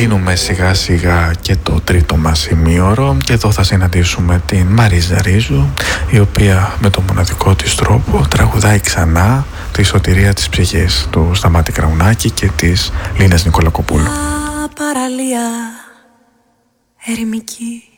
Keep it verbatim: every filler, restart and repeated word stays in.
Κλείνουμε σιγά σιγά και το τρίτο μας ημίωρο και εδώ θα συναντήσουμε την Μαρίζα Ρίζου, η οποία με το μοναδικό της τρόπο τραγουδάει ξανά τη σωτηρία της ψυχής του Σταμάτη Κραουνάκη και της Λίνας Νικολακοπούλου. Παραλία ερημική,